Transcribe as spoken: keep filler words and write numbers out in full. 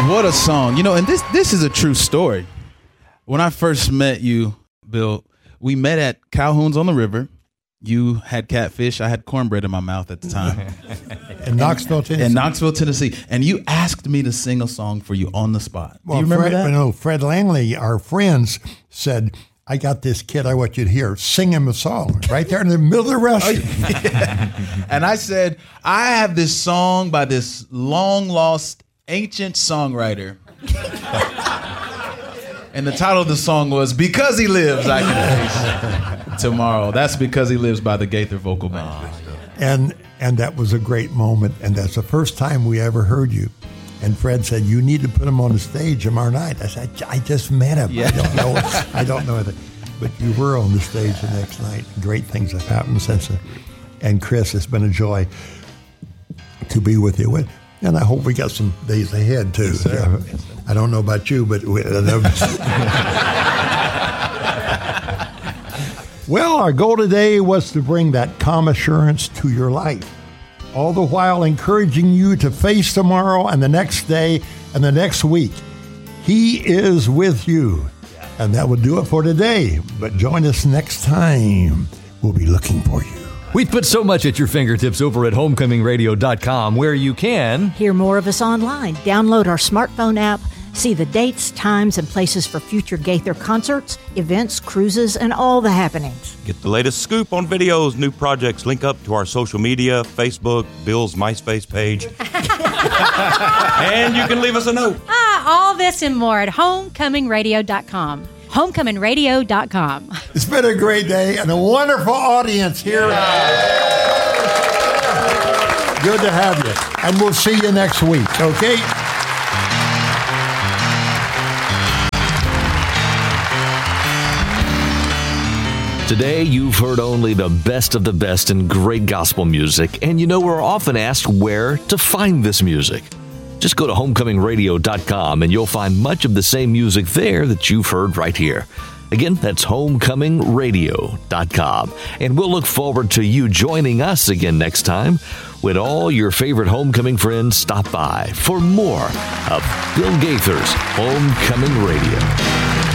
What a song. You know, and this this is a true story. When I first met you, Bill, we met at Calhoun's on the River. You had catfish. I had cornbread in my mouth at the time. In Knoxville, Tennessee. In Knoxville, Tennessee. And you asked me to sing a song for you on the spot. Well, Do you remember Fred, that? No, Fred Langley, our friends, said, I got this kid I want you to hear. Sing him a song right there in the middle of the restaurant. Oh, yeah. And I said, I have this song by this long-lost ancient songwriter. And the title of the song was Because He Lives, I Can Face Tomorrow. That's Because He Lives by the Gaither Vocal Band. And and that was a great moment. And that's the first time we ever heard you. And Fred said, you need to put him on the stage tomorrow night. I said, I just met him. Yeah. I don't know. I don't know anything. But you were on the stage the next night. Great things have happened since then. And Chris, it's been a joy to be with you. And I hope we got some days ahead, too. Yes, sir. Yeah. Yes, sir. I don't know about you, but... We, well, our goal today was to bring that calm assurance to your life, all the while encouraging you to face tomorrow and the next day and the next week. He is with you. And that will do it for today. But join us next time. We'll be looking for you. We've put so much at your fingertips over at homecoming radio dot com, where you can hear more of us online, download our smartphone app, see the dates, times, and places for future Gaither concerts, events, cruises, and all the happenings. Get the latest scoop on videos, new projects, link up to our social media, Facebook, Bill's MySpace page. And you can leave us a note. Ah, all this and more at homecoming radio dot com. homecoming radio dot com. It's been a great day and a wonderful audience here. Good to have you. And we'll see you next week, okay? Today, you've heard only the best of the best in great gospel music, and you know we're often asked where to find this music. Just go to homecoming radio dot com and you'll find much of the same music there that you've heard right here. Again, that's homecoming radio dot com. And we'll look forward to you joining us again next time when all your favorite homecoming friends stop by for more of Bill Gaither's Homecoming Radio.